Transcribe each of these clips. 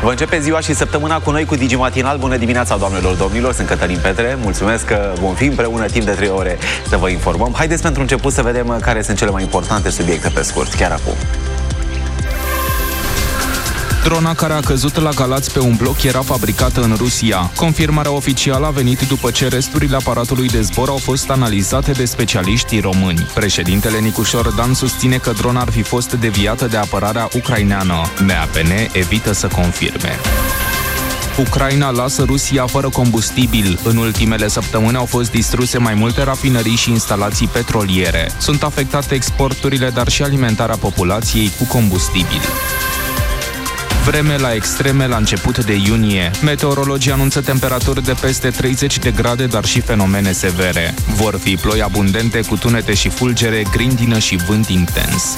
Vă începe ziua și săptămâna cu noi cu Digi Matinal. Bună dimineața, doamnelor, domnilor, sunt Cătălin Petre. Mulțumesc că vom fi împreună timp de 3 ore să vă informăm. Haideți pentru început să vedem care sunt cele mai importante subiecte pe scurt, chiar acum. Drona care a căzut la Galați pe un bloc era fabricată în Rusia. Confirmarea oficială a venit după ce resturile aparatului de zbor au fost analizate de specialiștii români. Președintele Nicușor Dan susține că drona ar fi fost deviată de apărarea ucraineană. MAPN evită să confirme. Ucraina lasă Rusia fără combustibil. În ultimele săptămâni au fost distruse mai multe rafinării și instalații petroliere. Sunt afectate exporturile, dar și alimentarea populației cu combustibil. Vreme la extreme la început de iunie. Meteorologii anunță temperaturi de peste 30 de grade, dar și fenomene severe. Vor fi ploi abundente cu tunete și fulgere, grindină și vânt intens.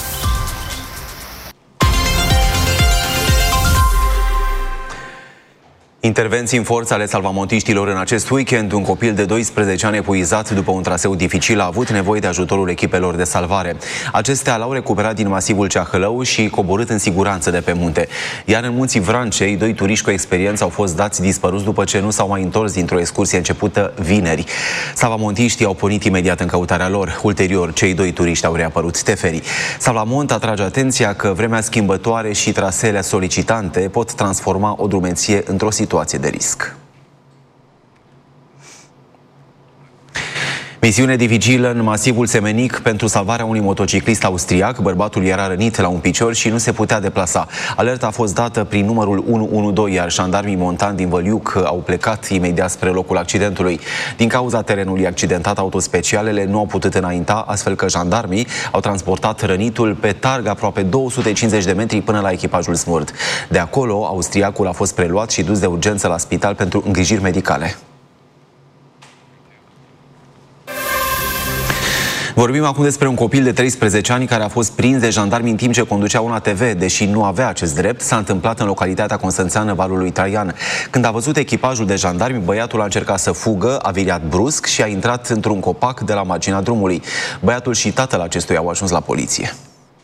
Intervenții în forță ale salvamontiștilor în acest weekend. Un copil de 12 ani epuizat după un traseu dificil a avut nevoie de ajutorul echipelor de salvare. Acestea l-au recuperat din masivul Ceahălău și coborât în siguranță de pe munte. Iar în munții Vrancei, 2 turiști cu experiență au fost dați dispăruți după ce nu s-au mai întors dintr-o excursie începută vineri. Salvamontiștii au pornit imediat în căutarea lor. Ulterior, cei 2 turiști au reapărut teferii. Salvamont atrage atenția că vremea schimbătoare și traseele solicitante pot transforma o drumeție într-o situație de risc. Misiune dificilă în masivul Semenic pentru salvarea unui motociclist austriac. Bărbatul era rănit la un picior și nu se putea deplasa. Alerta a fost dată prin numărul 112, iar jandarmii montani din Văliuc au plecat imediat spre locul accidentului. Din cauza terenului accidentat, autospecialele nu au putut înainta, astfel că jandarmii au transportat rănitul pe targ aproape 250 de metri până la echipajul smurt. De acolo, austriacul a fost preluat și dus de urgență la spital pentru îngrijiri medicale. Vorbim acum despre un copil de 13 ani care a fost prins de jandarmi în timp ce conducea un ATV, deși nu avea acest drept. S-a întâmplat în localitatea constanțeană Valul lui Traian. Când a văzut echipajul de jandarmi, băiatul a încercat să fugă, a viriat brusc și a intrat într-un copac de la marginea drumului. Băiatul și tatăl acestuia au ajuns la poliție.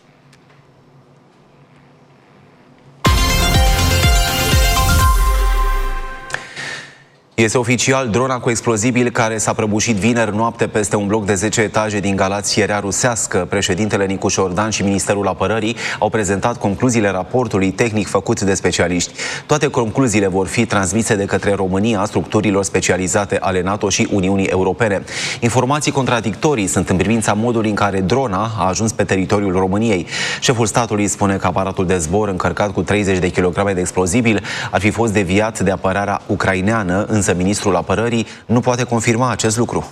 Este oficial, drona cu explozibil care s-a prăbușit vineri noapte peste un bloc de 10 etaje din Galați era rusească. Președintele Nicușor Dan și Ministerul Apărării au prezentat concluziile raportului tehnic făcut de specialiști. Toate concluziile vor fi transmise de către România structurilor specializate ale NATO și Uniunii Europene. Informații contradictorii sunt în privința modului în care drona a ajuns pe teritoriul României. Șeful statului spune că aparatul de zbor încărcat cu 30 de kilograme de explozibil ar fi fost deviat de apărarea ucraineană, însă ministrul apărării nu poate confirma acest lucru.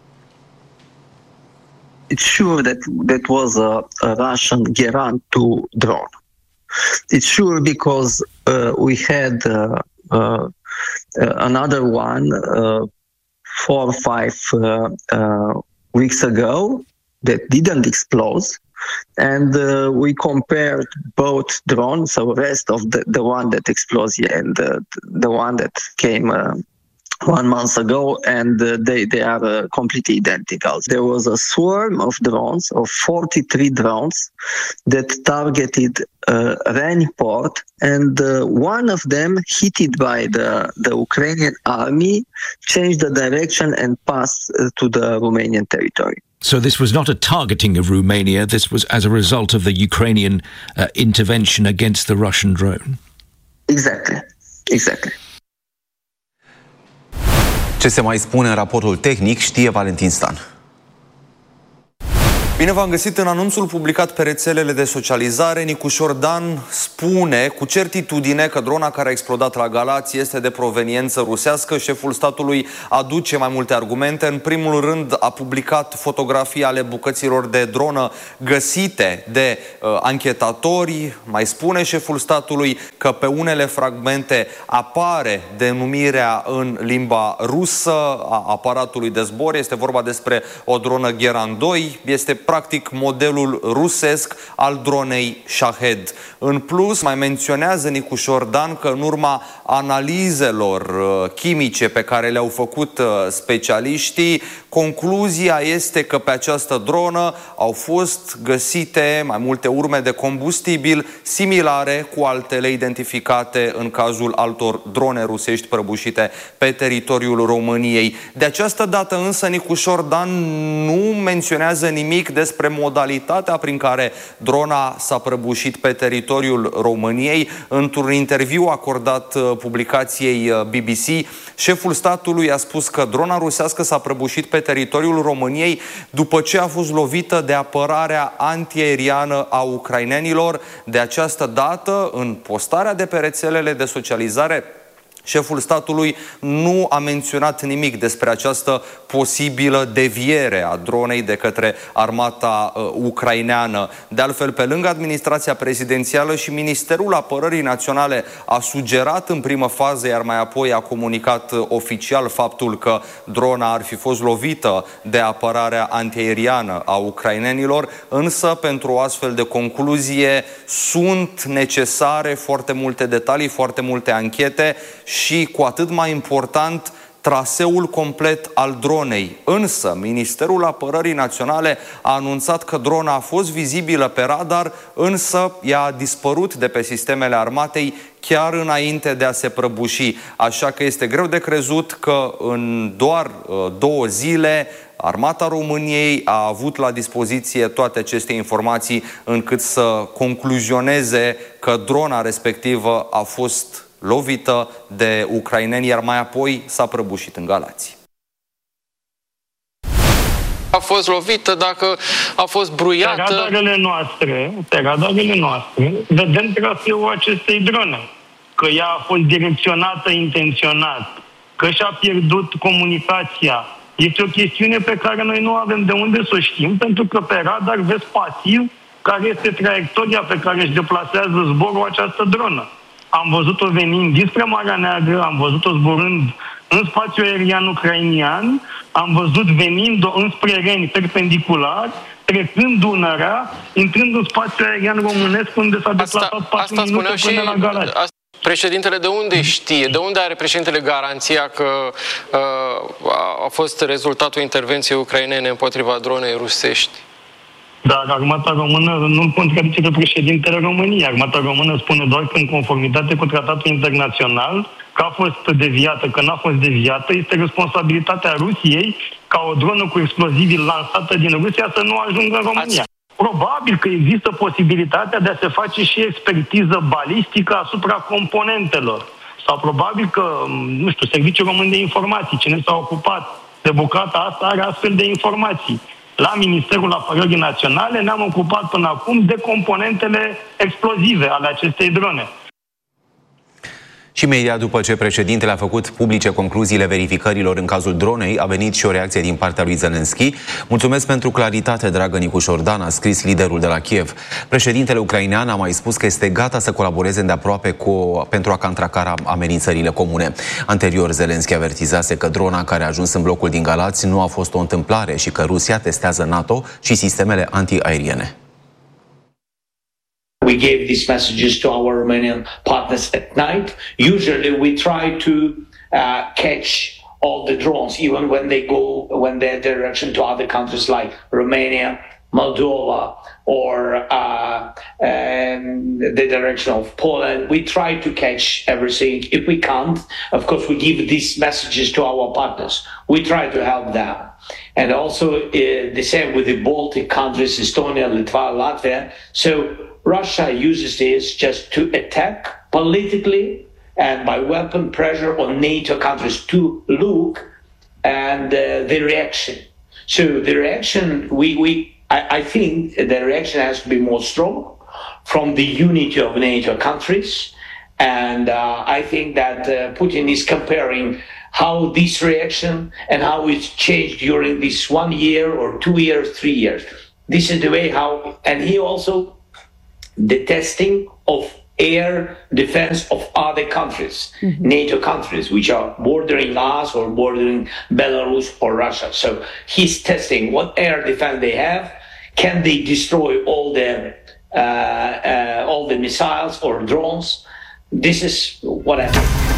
It's sure that was a Russian Geran 2 drone. It's sure because we had another one 4 or 5 weeks ago that didn't explode. And we compared both drones, so rest of the one that exploded and the one that came 1 month ago, and they are completely identical. There was a swarm of drones, of 43 drones, that targeted Reni port, and one of them, hit by the Ukrainian army, changed the direction and passed to the Romanian territory. So this was not a targeting of Romania, this was as a result of the Ukrainian intervention against the Russian drone? Exactly. Ce se mai spune în raportul tehnic știe Valentin Stan. Bine v-am găsit. În anunțul publicat pe rețelele de socializare, Nicușor Dan spune cu certitudine că drona care a explodat la Galați este de proveniență rusească. Șeful statului aduce mai multe argumente. În primul rând a publicat fotografii ale bucăților de dronă găsite de anchetatori. Mai spune șeful statului că pe unele fragmente apare denumirea în limba rusă a aparatului de zbor. Este vorba despre o dronă Geran 2. Este practic modelul rusesc al dronei Shahed. În plus, mai menționează Nicu Șordan că în urma analizelor chimice pe care le-au făcut specialiștii, concluzia este că pe această dronă au fost găsite mai multe urme de combustibil similare cu altele identificate în cazul altor drone rusești prăbușite pe teritoriul României. De această dată însă Nicu Șordan nu menționează nimic despre modalitatea prin care drona s-a prăbușit pe teritoriul României. Într-un interviu acordat publicației BBC, șeful statului a spus că drona rusească s-a prăbușit pe teritoriul României după ce a fost lovită de apărarea antiaeriană a ucrainenilor. De această dată, în postarea de pe rețelele de socializare, șeful statului nu a menționat nimic despre această posibilă deviere a dronei de către armata ucraineană. De altfel, pe lângă administrația prezidențială, și Ministerul Apărării Naționale a sugerat în primă fază, iar mai apoi a comunicat oficial faptul că drona ar fi fost lovită de apărarea antiaeriană a ucrainenilor, însă pentru o astfel de concluzie sunt necesare foarte multe detalii, foarte multe anchete și, cu atât mai important, traseul complet al dronei. Însă, Ministerul Apărării Naționale a anunțat că drona a fost vizibilă pe radar, însă ea a dispărut de pe sistemele armatei chiar înainte de a se prăbuși. Așa că este greu de crezut că în doar 2 zile Armata României a avut la dispoziție toate aceste informații încât să concluzioneze că drona respectivă a fost lovită de ucraineni, iar mai apoi s-a prăbușit în Galați. A fost lovită, dacă a fost bruiată... Pe radarele noastre vedem traseul acestei drone. Că ea a fost direcționată intenționat, că și-a pierdut comunicația. Este o chestiune pe care noi nu avem de unde să o știm, pentru că pe radar vezi pasiv care este traiectoria pe care își deplasează zborul această dronă. Am văzut-o venind dinspre Marea Neagră, am văzut-o zburând în spațiul aerian ucrainian, am văzut venind înspre Reni perpendicular, trecând Dunărea, intrând în spațiul aerian românesc, unde s-a deplasat 4 minute până la Galați. Președintele de unde știe? De unde are președintele garanția că a fost rezultatul intervenției ucrainene împotriva dronei rusești? Dar Armata Română nu contradice pe președintele României. Armata Română spune doar că, în conformitate cu tratatul internațional, că a fost deviată, că n-a fost deviată, este responsabilitatea Rusiei ca o dronă cu explozibil lansată din Rusia să nu ajungă în România. Probabil că există posibilitatea de a se face și expertiză balistică asupra componentelor. Sau probabil că, nu știu, Serviciul Român de Informații, cine s-a ocupat de bucata asta, are astfel de informații. La Ministerul Apărării Naționale ne-am ocupat până acum de componentele explozive ale acestei drone. Și imediat după ce președintele a făcut publice concluziile verificărilor în cazul dronei, a venit și o reacție din partea lui Zelenski. Mulțumesc pentru claritate, dragă Nicu Șordan, a scris liderul de la Kiev. Președintele ucrainean a mai spus că este gata să colaboreze îndeaproape pentru a contracara amenințările comune. Anterior, Zelenski avertizase că drona care a ajuns în blocul din Galați nu a fost o întâmplare și că Rusia testează NATO și sistemele antiaeriene. We gave these messages to our Romanian partners at night. Usually we try to catch all the drones, even when they're direction to other countries like Romania, Moldova, or the direction of Poland. We try to catch everything. If we can't, of course, we give these messages to our partners. We try to help them. And also the same with the Baltic countries, Estonia, Lithuania, Latvia. So Russia uses this just to attack politically and by weapon pressure on NATO countries to look and the reaction. So the reaction, I think the reaction has to be more strong from the unity of NATO countries. And I think that Putin is comparing how this reaction and how it's changed during this 1 year or 2 years, 3 years. This is the way how, and he also the testing of air defense of other countries, NATO countries, which are bordering us or bordering Belarus or Russia. So he's testing what air defense they have. Can they destroy all the missiles or drones? This is what I think.